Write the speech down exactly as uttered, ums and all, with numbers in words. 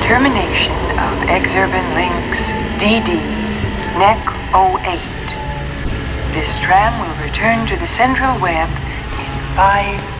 termination of Exurban Links D D, N E C oh eight. This tram will return to the central web in five